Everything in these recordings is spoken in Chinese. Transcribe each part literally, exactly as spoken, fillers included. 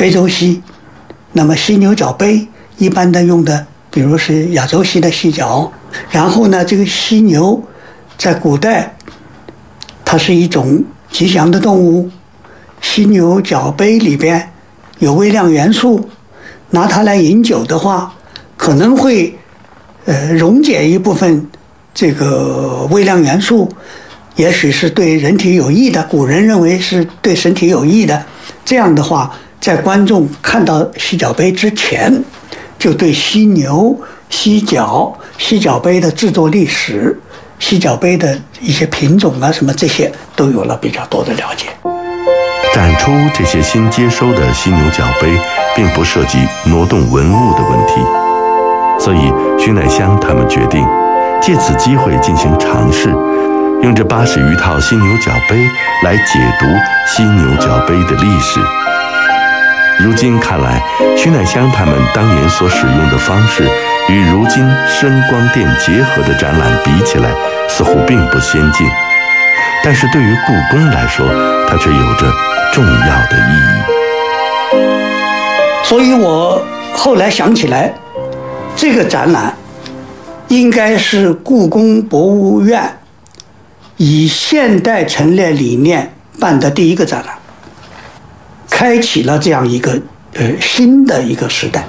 非洲犀，那么犀牛角杯一般的用的，比如是亚洲犀的犀角。然后呢，这个犀牛在古代它是一种吉祥的动物，犀牛角杯里边有微量元素，拿它来饮酒的话，可能会呃溶解一部分这个微量元素，也许是对人体有益的，古人认为是对身体有益的。这样的话，在观众看到犀角杯之前，就对犀牛、犀角、犀角杯的制作历史、犀角杯的一些品种啊什么这些都有了比较多的了解。 展出这些新接收的犀牛角杯并不涉及挪动文物的问题，所以徐乃香他们决定借此机会进行尝试，用这八十余套犀牛角杯来解读犀牛角杯的历史。如今看来，徐乃香他们当年所使用的方式与如今声光电结合的展览比起来，似乎并不先进，但是对于故宫来说，它却有着重要的意义。 所以我后来想起来，这个展览应该是故宫博物院以现代陈列理念办的第一个展览，开启了这样一个呃新的一个时代。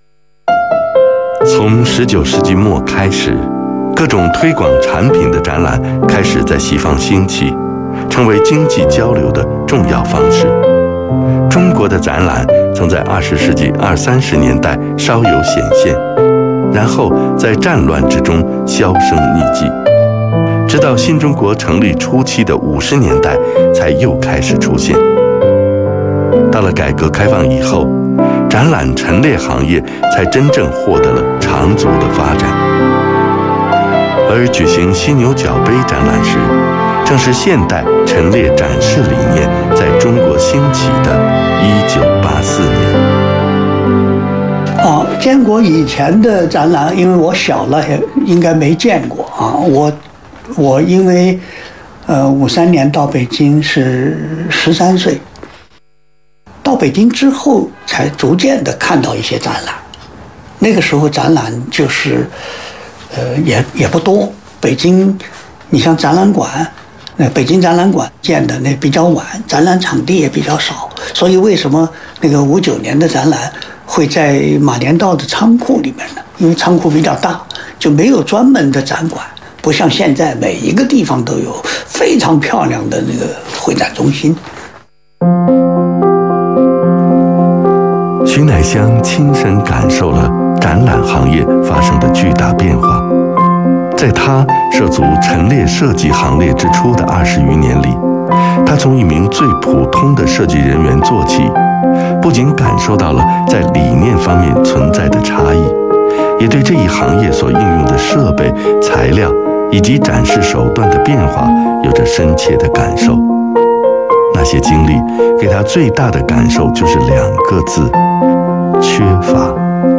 从十九世纪末开始，各种推广产品的展览开始在西方兴起，成为经济交流的重要方式。中国的展览曾在二十世纪二三十年代稍有显现，然后在战乱之中销声匿迹，直到新中国成立初期的五十年代才又开始出现。到了改革开放以后，展览陈列行业才真正获得了长足的发展。而举行犀牛角杯展览时，正是现代陈列展示理念在中国兴起的一九八四年。 啊，建国以前的展览，因为我小了，也应该没见过啊。我我因为呃五三年到北京是十三岁，到北京之后才逐渐的看到一些展览。那个时候展览就是呃也也不多，北京你像展览馆。那北京展览馆建的那比较晚，展览场地也比较少，所以为什么那个五九年的展览会在马连道的仓库里面呢？因为仓库比较大，就没有专门的展馆，不像现在每一个地方都有非常漂亮的那个会展中心。 徐乃香亲身感受了展览行业发生的巨大变化。在他涉足陈列设计行列之初的二十余年里，他从一名最普通的设计人员做起，不仅感受到了在理念方面存在的差异，也对这一行业所应用的设备、材料以及展示手段的变化有着深切的感受。那些经历给他最大的感受就是两个字：缺乏。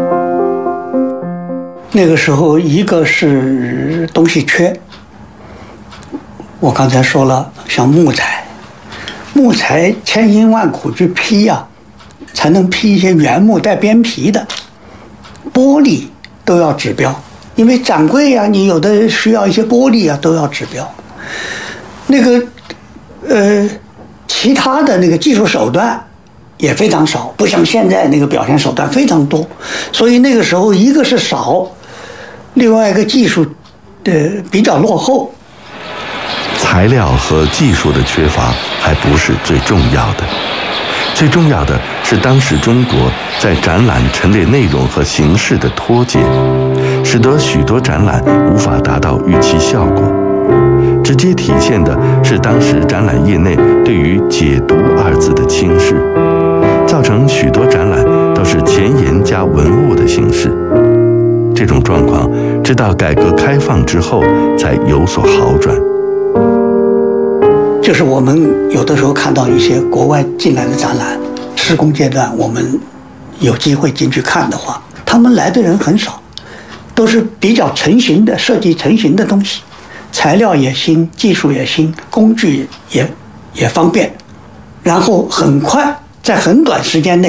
那个时候，一个是东西缺，我刚才说了，像木材，木材千辛万苦去批啊，才能批一些原木带边皮的。玻璃都要指标，因为展柜啊，你有的需要一些玻璃啊，都要指标。那个呃，其他的那个技术手段也非常少，不像现在那个表现手段非常多，所以那个时候一个是少。另外一个技术的比较落后， 材料和技术的缺乏还不是最重要的，最重要的是当时中国在展览陈列内容和形式的脱节，使得许多展览无法达到预期效果。直接体现的是当时展览业内对于解读二字的轻视，造成许多展览都是前言加文物的形式。这种状况直到改革开放之后才有所好转。 就是我们有的时候看到一些国外进来的展览，施工阶段我们有机会进去看的话，他们来的人很少，都是比较成型的设计成型的东西，材料也新，技术也新，工具也也方便，然后很快在很短时间内